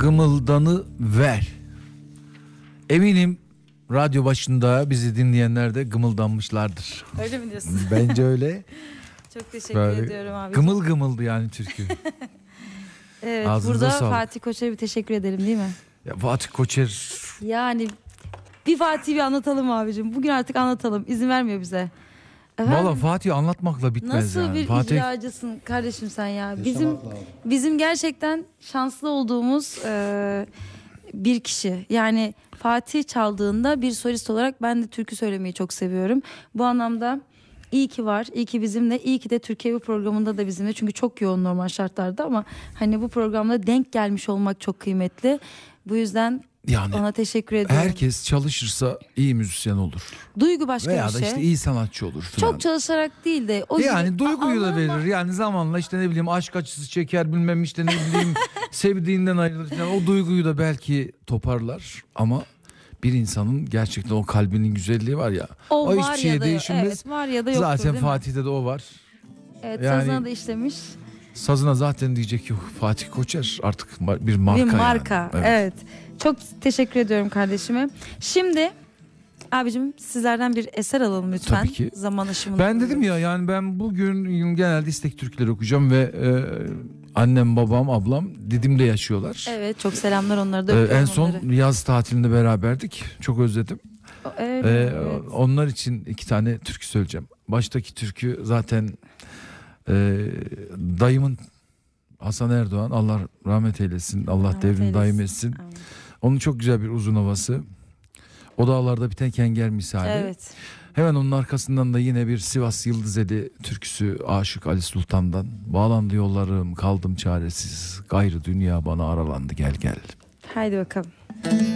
gımıldanı ver. Eminim radyo başında bizi dinleyenler de gımıldanmışlardır. Öyle mi diyorsun? Bence öyle. Çok teşekkür Böyle ediyorum abi. Gımıl gımıldı yani türkü. Evet, Ağzınıza burada sağlık. Fatih Koçer'e bir teşekkür edelim değil mi? Ya Fatih Koçer. Yani bir Fatih'i bir anlatalım abicim. Bugün artık anlatalım. İzin vermiyor bize. Valla Fatih'i anlatmakla bitmez nasıl yani. bir Fatih... icracısın kardeşim sen ya. Bizim gerçekten şanslı olduğumuz bir kişi. Yani Fatih çaldığında bir solist olarak ben de türkü söylemeyi çok seviyorum. Bu anlamda iyi ki var, iyi ki bizimle, iyi ki de Türkiye bu programında da bizimle. Çünkü çok yoğun normal şartlarda ama hani bu programda denk gelmiş olmak çok kıymetli. Bu yüzden Yani ona teşekkür ediyorum. herkes çalışırsa iyi müzisyen olur. Duygu başka Veya bir da şey. işte iyi sanatçı olur falan. Çok çalışarak değil de o yani gibi- duyguyu da ama- verir. Yani zamanla işte ne bileyim aşk acısı çeker, bilmem işte ne bileyim sevdiğinden ayrılır falan. O duyguyu da belki toparlar ama bir insanın gerçekten o kalbinin güzelliği var ya. O O var hiçbir şeye ya da değişmez. evet, var ya da yoktur, Zaten değil mi? Fatih'te de o var. Evet, Yani- sazına da işlemiş. Sazına zaten diyecek yok. Fatih Koçer artık bir marka. Bir marka. Yani. Evet. Çok teşekkür ediyorum kardeşime. Şimdi abicim sizlerden bir eser alalım lütfen. Tabii ki. Zaman aşımını. Ben dedim ya yani ben bugün genelde istek türküleri okuyacağım ve annem, babam, ablam Didim'de yaşıyorlar. Evet, çok selamlar onlara da öpüyorum En son onları. yaz tatilinde beraberdik. Çok özledim. Evet. Onlar için 2 tane türkü söyleyeceğim. Baştaki türkü zaten dayımın, Hasan Erdoğan, Allah rahmet eylesin. Allah Rahmet devrini eylesin. daim etsin. Amin. Onun çok güzel bir uzun havası. O dağlarda biten kenger misali. Evet. Hemen onun arkasından da yine bir Sivas Yıldızeli türküsü Aşık Ali Sultan'dan. Bağlandı yollarım, kaldım çaresiz. Gayrı dünya bana aralandı, gel gel. Haydi bakalım.